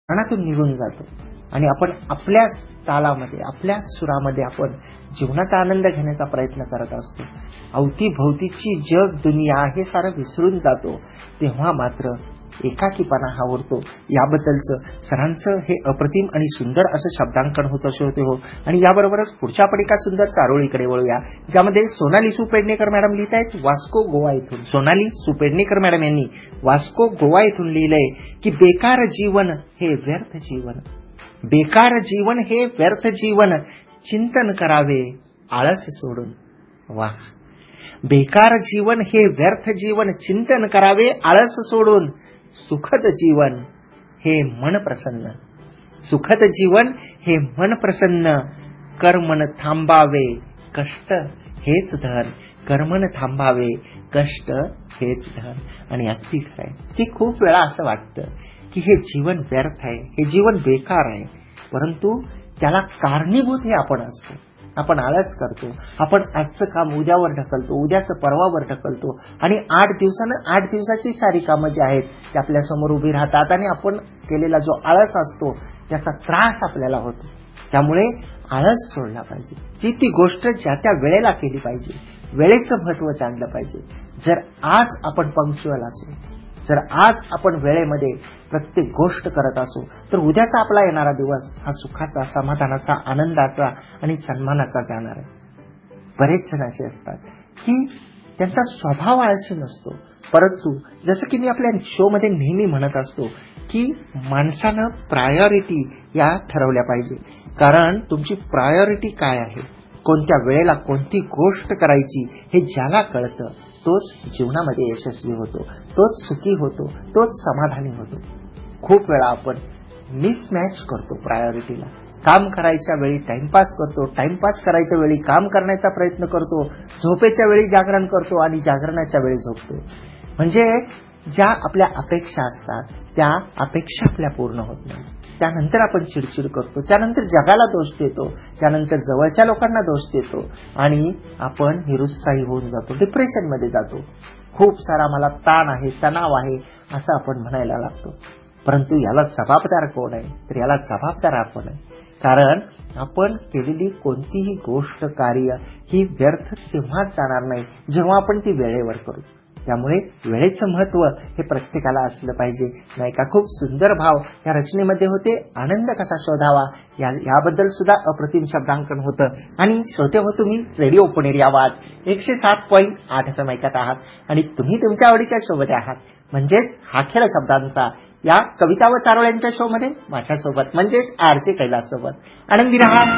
मनातून निघून जातो आणि आपण आपल्याच तालामध्ये, आपल्या सुरामध्ये आपण जीवनाचा आनंद घेण्याचा प्रयत्न करत असतो. अवतीभोवतीची जग, दुनिया हे सारं विसरून जातो. तेव्हा मात्र एकाकीपणा हा उरतो. याबद्दलचं सरांचं हे अप्रतिम आणि सुंदर असं शब्दांकन होतं श्रोते हो. आणि याबरोबरच पुढच्या आपण एका सुंदर चारोळीकडे वळूया, ज्यामध्ये सोनाली सुपेडणेकर मॅडम लिहित आहेत वास्को गोवा येथून. सोनाली सुपेडणेकर मॅडम यांनी वास्को गोवा येथून लिहिलंय की बेकार जीवन हे व्यर्थ जीवन, बेकार जीवन हे व्यर्थ जीवन, चिंतन करावे आळस सोडून. वा, बेकार जीवन हे व्यर्थ जीवन, चिंतन करावे आळस सोडून. सुखद जीवन हे मन प्रसन्न, सुखद जीवन हे मन प्रसन्न. कर्मन थांबावे कष्ट हेच धन, कर्मन थांबावे कष्ट हेच धन. आणि अगदी खरंय की खूप वेळा असं वाटतं की हे जीवन व्यर्थ आहे, हे जीवन बेकार आहे, परंतु त्याला कारणीभूत हे आपण असतो. आपण आळस करतो, आपण आजचं काम उद्यावर ढकलतो, उद्याचं परवावर ढकलतो आणि 8 दिवसाची सारी कामं जी आहेत ते आपल्या समोर उभी राहतात आणि आपण केलेला जो आळस असतो त्याचा त्रास आपल्याला होतो. त्यामुळे आळस सोडला पाहिजे. जी ती गोष्ट ज्या त्या वेळेला केली पाहिजे, वेळेचं महत्त्व जाणलं पाहिजे. जर आज आपण पंक्च्युअल असू, जर आज आपण वेळेमध्ये प्रत्येक गोष्ट करत असू, तर उद्याचा आपला येणारा दिवस हा सुखाचा, समाधानाचा, आनंदाचा आणि सन्मानाचा जाणार आहे. बरेच जण असे असतात की त्यांचा स्वभाव आळशी नसतो, परंतु जसं की मी आपल्या शो मध्ये नेहमी म्हणत असतो की माणसानं प्रायोरिटी या ठरवल्या पाहिजे. कारण तुमची प्रायोरिटी काय आहे, कोणत्या वेळेला कोणती गोष्ट करायची हे ज्याला कळतं तोच जीवनामध्ये यशस्वी होतो, तोच सुखी होतो, तोच समाधानी होतो. खूप वेळा आपण मिसमॅच करतो प्रायोरिटीला. काम करायच्या वेळी टाइमपास करतो, टाइमपास करायच्या वेळी काम करण्याचा प्रयत्न करतो, झोपेच्या वेळी जागरण करतो आणि जागरणाच्या वेळी झोपतो. म्हणजे ज्या आपल्या अपेक्षा असतात त्या अपेक्षा आपल्या पूर्ण होत नाही. त्यानंतर आपण चिडचिड करतो, त्यानंतर जगाला दोष देतो, त्यानंतर जवळच्या लोकांना दोष देतो आणि आपण निरुत्साही होऊन जातो, डिप्रेशनमध्ये जातो. खूप सारा मला ताण आहे, तणाव आहे असं आपण म्हणायला लागतो. परंतु याला जबाबदार कोण आहे, तर याला जबाबदार आपण आहे. कारण आपण केलेली कोणतीही गोष्ट, कार्य ही व्यर्थ तेव्हाच जाणार नाही जेव्हा आपण ती वेळेवर करू. त्यामुळे वेळेचं महत्त्व हे प्रत्येकाला असलं पाहिजे, नाही का. खूप सुंदर भाव या रचनेमध्ये होते. आनंद कसा शोधावा याबद्दल सुद्धा अप्रतिम शब्दांकन होतं. आणि श्रोते हो, तुम्ही रेडिओ पुणेरी आवाज 107.8 FM ऐकत आहात आणि तुम्ही तुमच्या आवडीच्या शोमध्ये आहात, म्हणजेच हा खेळ शब्दांचा. या कविता व चारोळ्यांच्या शो मध्ये माझ्यासोबत म्हणजेच आरजे कैलास सोबत. आनंदी रहा,